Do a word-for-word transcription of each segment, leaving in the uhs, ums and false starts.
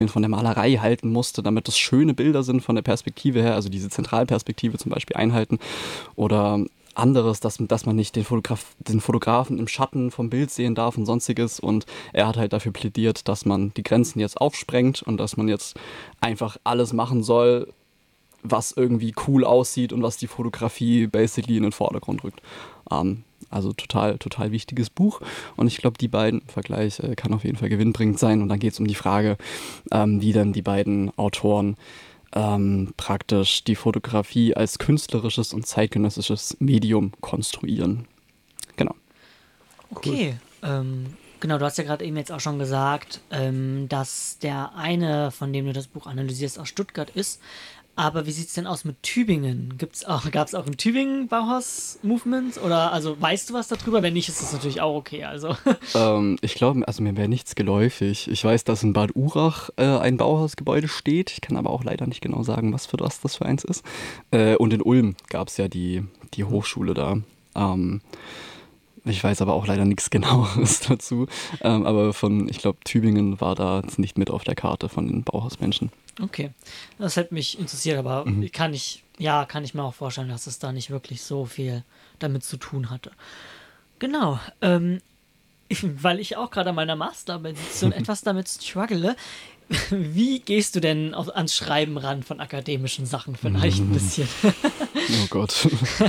von der Malerei halten musste, damit das schöne Bilder sind von der Perspektive her, also diese Zentralperspektive zum Beispiel einhalten oder anderes, dass, dass man nicht den, Fotograf, den Fotografen im Schatten vom Bild sehen darf und sonstiges, und er hat halt dafür plädiert, dass man die Grenzen jetzt aufsprengt und dass man jetzt einfach alles machen soll, was irgendwie cool aussieht und was die Fotografie basically in den Vordergrund rückt. Ähm, also total, total wichtiges Buch, und ich glaube, die beiden im Vergleich äh, kann auf jeden Fall gewinnbringend sein, und dann geht es um die Frage, ähm, wie dann die beiden Autoren ähm, praktisch die Fotografie als künstlerisches und zeitgenössisches Medium konstruieren. Genau. Okay, cool. ähm, genau, du hast ja gerade eben jetzt auch schon gesagt, ähm, dass der eine, von dem du das Buch analysierst, aus Stuttgart ist. Aber wie sieht es denn aus mit Tübingen? Gibt's auch, gab es auch in Tübingen Bauhaus-Movements? Oder, also, weißt du was darüber? Wenn nicht, ist das natürlich auch okay. Also. Ähm, ich glaube, also mir wäre nichts geläufig. Ich weiß, dass in Bad Urach äh, ein Bauhausgebäude steht. Ich kann aber auch leider nicht genau sagen, was für was das für eins ist. Äh, und in Ulm gab es ja die, die Hochschule da. Ähm, ich weiß aber auch leider nichts Genaueres dazu. Ähm, aber von, ich glaube, Tübingen war da jetzt nicht mit auf der Karte von den Bauhausmenschen. Okay, das hätte mich interessiert, aber mhm. kann ich, ja, kann ich mir auch vorstellen, dass es da nicht wirklich so viel damit zu tun hatte. Genau, ähm, ich, weil ich auch gerade an meiner Masterarbeit sitze und etwas damit struggle. Wie gehst du denn auf, ans Schreiben ran von akademischen Sachen vielleicht ein bisschen? Oh Gott.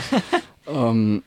ähm,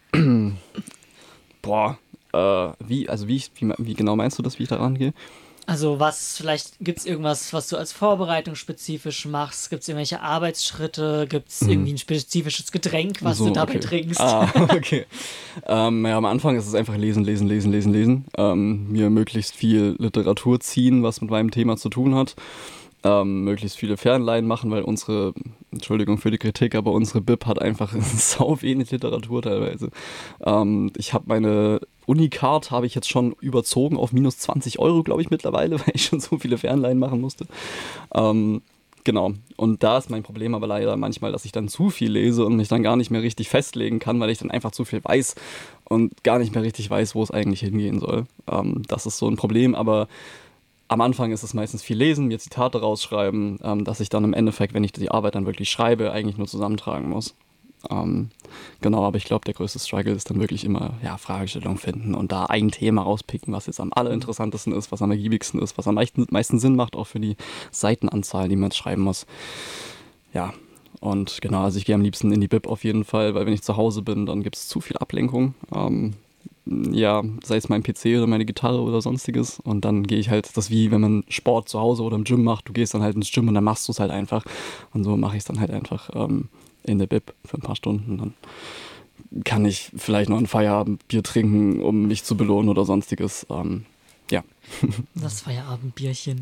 boah, äh, wie, also wie, wie, wie genau meinst du das, wie ich da rangehe? Also was, vielleicht gibt es irgendwas, was du als Vorbereitung spezifisch machst? Gibt es irgendwelche Arbeitsschritte? Gibt es mhm. irgendwie ein spezifisches Getränk, was so, du dabei okay. trinkst? Ah, okay. ähm, ja, am Anfang ist es einfach lesen, lesen, lesen, lesen, lesen. Ähm, mir möglichst viel Literatur ziehen, was mit meinem Thema zu tun hat. Ähm, möglichst viele Fernleihen machen, weil unsere, Entschuldigung für die Kritik, aber unsere B I P hat einfach sau wenig Literatur teilweise. Ähm, ich habe meine Unicard habe ich jetzt schon überzogen auf minus zwanzig Euro, glaube ich, mittlerweile, weil ich schon so viele Fernleihen machen musste. Ähm, genau. Und da ist mein Problem aber leider manchmal, dass ich dann zu viel lese und mich dann gar nicht mehr richtig festlegen kann, weil ich dann einfach zu viel weiß und gar nicht mehr richtig weiß, wo es eigentlich hingehen soll. Ähm, das ist so ein Problem, aber am Anfang ist es meistens viel lesen, mir Zitate rausschreiben, ähm, dass ich dann im Endeffekt, wenn ich die Arbeit dann wirklich schreibe, eigentlich nur zusammentragen muss. Ähm, genau, aber ich glaube, der größte Struggle ist dann wirklich immer, ja, Fragestellung finden und da ein Thema rauspicken, was jetzt am allerinteressantesten ist, was am ergiebigsten ist, was am meisten, meisten Sinn macht, auch für die Seitenanzahl, die man jetzt schreiben muss. Ja, und genau, also ich gehe am liebsten in die B I P auf jeden Fall, weil wenn ich zu Hause bin, dann gibt es zu viel Ablenkung. Ähm, ja, sei es mein P C oder meine Gitarre oder sonstiges, und dann gehe ich halt, das ist wie wenn man Sport zu Hause oder im Gym macht, du gehst dann halt ins Gym und dann machst du es halt einfach, und so mache ich es dann halt einfach ähm, in der B I P für ein paar Stunden. Dann kann ich vielleicht noch ein Feierabendbier trinken, um mich zu belohnen oder sonstiges. Ähm, ja. Das Feierabendbierchen.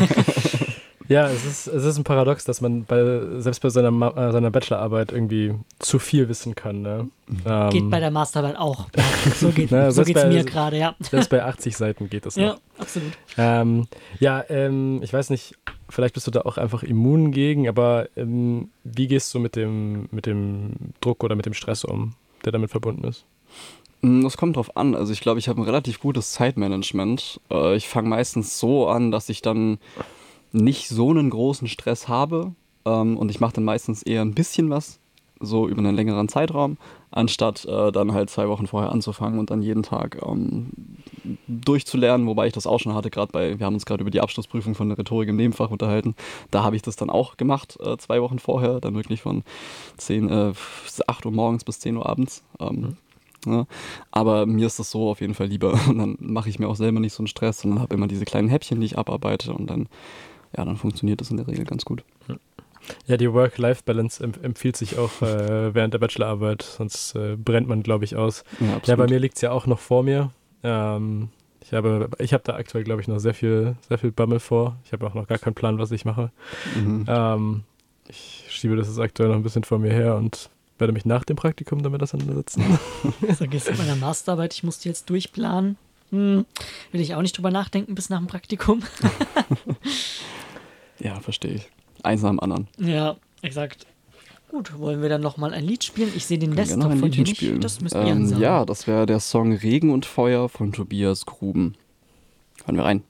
Ja, es ist, es ist ein Paradox, dass man bei, selbst bei seiner, Ma- äh, seiner Bachelorarbeit irgendwie zu viel wissen kann. Ne? Ähm, geht bei der Masterarbeit auch. Ja, so geht na, so geht's bei, mir gerade, ja. Selbst bei achtzig Seiten geht das noch. Ja, absolut. Ähm, ja, ähm, ich weiß nicht, vielleicht bist du da auch einfach immun gegen, aber ähm, wie gehst du mit dem, mit dem Druck oder mit dem Stress um, der damit verbunden ist? Das kommt drauf an. Also ich glaube, ich habe ein relativ gutes Zeitmanagement. Äh, ich fange meistens so an, dass ich dann nicht so einen großen Stress habe, ähm, und ich mache dann meistens eher ein bisschen was, so über einen längeren Zeitraum, anstatt äh, dann halt zwei Wochen vorher anzufangen und dann jeden Tag ähm, durchzulernen, wobei ich das auch schon hatte, gerade bei, wir haben uns gerade über die Abschlussprüfung von der Rhetorik im Nebenfach unterhalten, da habe ich das dann auch gemacht, äh, zwei Wochen vorher, dann wirklich von zehn, äh, acht Uhr morgens bis zehn Uhr abends. Ähm, mhm. Ja. Aber mir ist das so auf jeden Fall lieber, und dann mache ich mir auch selber nicht so einen Stress, sondern habe immer diese kleinen Häppchen, die ich abarbeite, und dann ja, dann funktioniert das in der Regel ganz gut. Ja, die Work-Life-Balance empf- empfiehlt sich auch äh, während der Bachelorarbeit, sonst äh, brennt man, glaube ich, aus. Ja, ja, bei mir liegt es ja auch noch vor mir. Ähm, ich habe ich habe da aktuell, glaube ich, noch sehr viel, sehr viel Bammel vor. Ich habe auch noch gar keinen Plan, was ich mache. Mhm. Ähm, ich schiebe das jetzt aktuell noch ein bisschen vor mir her und werde mich nach dem Praktikum damit auseinandersetzen. So gehst du bei der Masterarbeit, ich muss die jetzt durchplanen. Hm, will ich auch nicht drüber nachdenken bis nach dem Praktikum. Ja, verstehe ich. Eins nach dem anderen. Ja, exakt. Gut, wollen wir dann nochmal ein Lied spielen? Ich sehe den Desktop von dir nicht. Das müsst ihr ähm, sagen. Ja, das wäre der Song Regen und Feuer von Tobias Gruben. Hören wir rein.